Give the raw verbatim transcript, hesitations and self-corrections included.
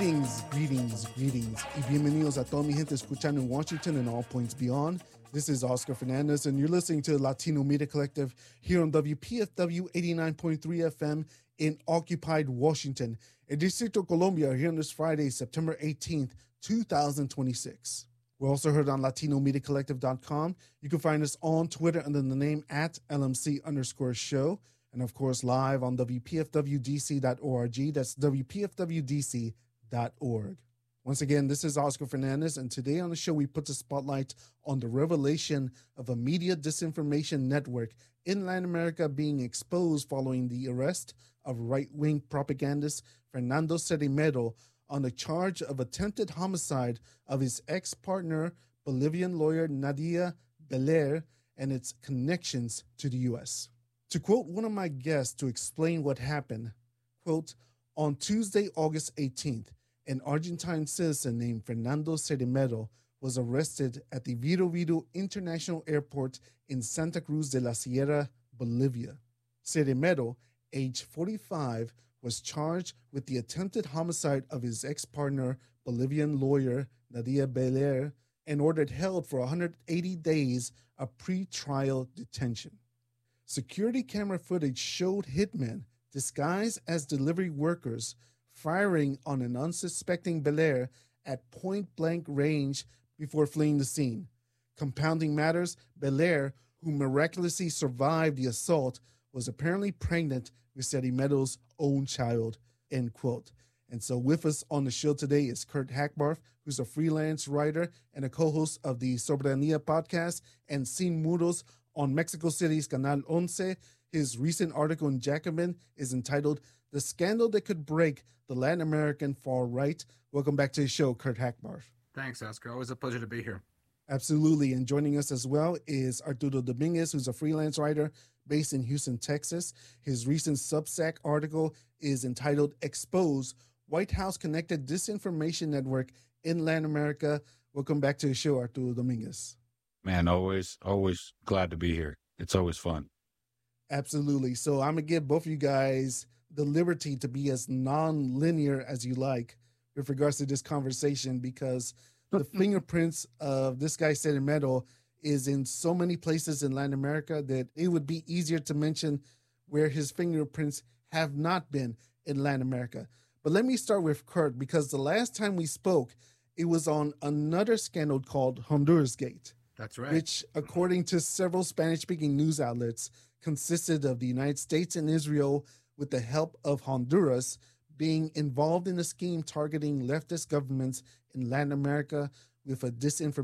Greetings, greetings, greetings, y bienvenidos a toda mi gente escuchando in Washington and all points beyond. This is Oscar Fernandez, and you're listening to Latino Media Collective here on W P F W eighty-nine point three F M in occupied Washington, in Distrito Colombia, here on this Friday, September eighteenth, twenty twenty-six. We're also heard on latino media collective dot com. You can find us on Twitter under the name at L M C underscore show. And of course, live on W P F W D C dot org. That's W P F W D C dot org. Once again, this is Oscar Fernandez, and today on the show, we put the spotlight on the revelation of a media disinformation network in Latin America being exposed following the arrest of right-wing propagandist Fernando Ceremedo on the charge of attempted homicide of his ex-partner, Bolivian lawyer Nadia Belair, and its connections to the U S. To quote one of my guests to explain what happened, quote, on Tuesday, August eighteenth, an Argentine citizen named Fernando Ceremedo was arrested at the Vito Vito International Airport in Santa Cruz de la Sierra, Bolivia. Ceremedo, age forty-five, was charged with the attempted homicide of his ex-partner, Bolivian lawyer Nadia Belair, and ordered held for one hundred eighty days of pre-trial detention. Security camera footage showed hitmen disguised as delivery workers firing on an unsuspecting Belair at point-blank range before fleeing the scene. Compounding matters, Belair, who miraculously survived the assault, was apparently pregnant with Ceremedo's own child, end quote. And so with us on the show today is Kurt Hackbarth, who's a freelance writer and a co-host of the Soberanía podcast, and Sin Muros on Mexico City's Canal Once. His recent article in Jacobin is entitled The Scandal That Could Break the Latin American Far Right. Welcome back to the show, Kurt Hackbarth. Thanks, Oscar. Always a pleasure to be here. Absolutely. And joining us as well is Arturo Dominguez, who's a freelance writer based in Houston, Texas. His recent Substack article is entitled Expose, White House Connected Disinformation Network in Latin America. Welcome back to the show, Arturo Dominguez. Man, always, always glad to be here. It's always fun. Absolutely. So I'm going to give both of you guys the liberty to be as non-linear as you like with regards to this conversation, because the fingerprints of this guy, Ceremedo, is in so many places in Latin America that it would be easier to mention where his fingerprints have not been in Latin America. But let me start with Kurt, because the last time we spoke, it was on another scandal called Honduras Gate. That's right. Which, according to several Spanish-speaking news outlets, consisted of the United States and Israel, with the help of Honduras, being involved in a scheme targeting leftist governments in Latin America with a disinformation